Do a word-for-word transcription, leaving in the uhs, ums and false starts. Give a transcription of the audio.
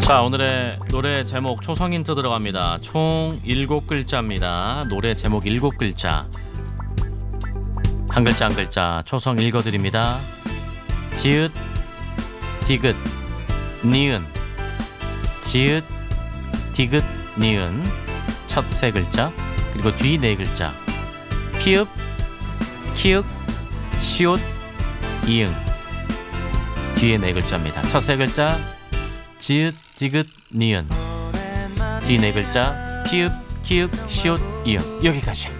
자, 오늘의 노래 제목 초성 힌트 들어갑니다. 총 일곱 글자입니다. 노래 제목 일곱 글자. 한 글자 한 글자 초성 읽어드립니다. 지읒, 디귿, 니은. 지읒, 디귿, 니은. 첫 세 글자, 그리고 뒤 네 글자. 피읍, 키읔, 시옷, 이응. 뒤에 네 글자입니다. 첫 세 글자 지읒, 디귿, 니은. 뒤 네 글자 피읍, 키읔, 시옷, 이응. 여기까지.